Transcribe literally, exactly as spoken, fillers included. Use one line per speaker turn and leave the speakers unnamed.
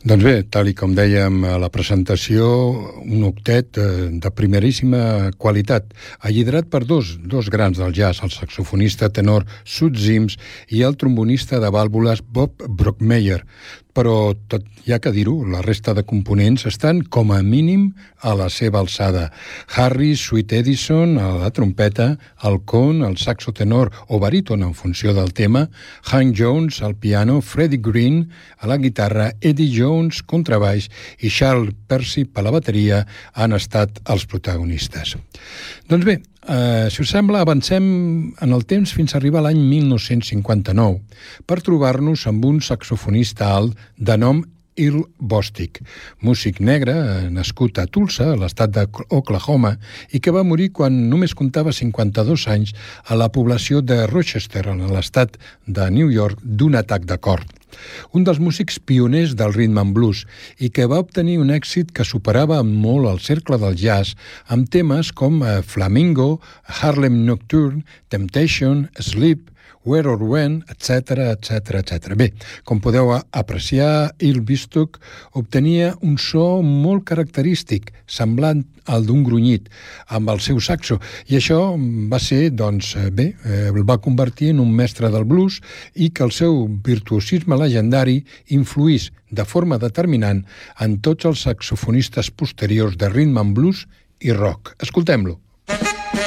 Doncs bé, tal i com dèiem a la presentació, un octet de primeríssima qualitat, alliderat per dos, dos grans del jazz, el saxofonista tenor Sud Sims i el trombonista de vàlvules Bob Brookmeyer. Però, tot hi ha que dir-ho, la resta de components estan com a mínim a la seva alçada. Harry Sweet Edison a la trompeta, el Cohn, el saxo tenor o baríton en funció del tema, Hank Jones al piano, Freddie Green a la guitarra, Eddie Jones, contrabaix i Charles Percy a la bateria han estat els protagonistes. Doncs bé, eh, si us sembla, avancem en el temps fins a arribar a l'any mil nou-cents cinquanta-nou per trobar-nos amb un saxofonista alt de nom Earl Bostic, músic negre nascut a Tulsa, a l'estat d'Oklahoma, i que va morir quan només comptava cinquanta-dos anys a la població de Rochester, a l'estat de New York, d'un atac de cor. Un dels músics pioners del rhythm and blues i que va obtenir un èxit que superava molt el cercle del jazz amb temes com Flamingo, Harlem Nocturne, Temptation, Sleep, Where or When, etcètera, etcètera, etcètera. Bé, com podeu apreciar, Earl Bostic obtenia un so molt característic, semblant al d'un grunyit, amb el seu saxo, i això va ser, doncs, bé, el va convertir en un mestre del blues i que el seu virtuosisme legendari influís de forma determinant en tots els saxofonistes posteriors de rhythm and blues i rock. Escoltem-lo.